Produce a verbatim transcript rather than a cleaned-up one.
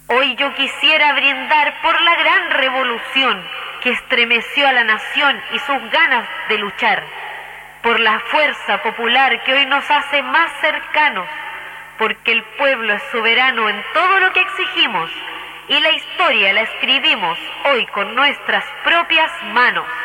Hoy yo quisiera brindar por la gran revolución que estremeció a la nación y sus ganas de luchar, por la fuerza popular que hoy nos hace más cercanos, porque el pueblo es soberano en todo lo que exigimos y la historia la escribimos hoy con nuestras propias manos.